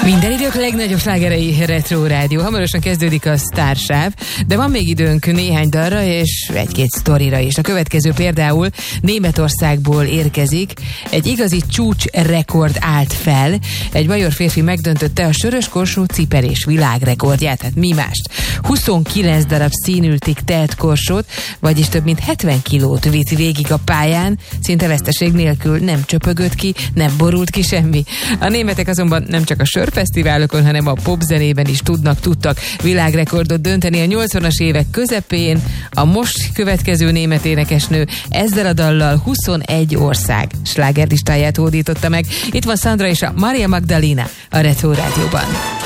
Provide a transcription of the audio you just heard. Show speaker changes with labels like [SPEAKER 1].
[SPEAKER 1] Minden idők legnagyobb slágerei Retro Rádió. Hamarosan kezdődik a sztársáv, de van még időnk néhány dalra és egy-két sztorira is. A következő például Németországból érkezik. Egy igazi csúcsrekord állt fel. Egy major férfi megdöntötte a sörös-korsó ciperés világrekordját. Hát mi mást? 29 darab színültig telt korsót, vagyis több mint 70 kilót vitt végig a pályán. Szinte veszteség nélkül, nem csöpögött ki, nem borult ki semmi. A németek azonban nem csak a sörfesztiválokon, hanem a popzenében is tudtak világrekordot dönteni. A 80-as évek közepén a most következő német énekesnő ezzel a dallal 21 ország slágerlistáját hódította meg. Itt van Sandra és a Maria Magdalena a Retro Rádióban.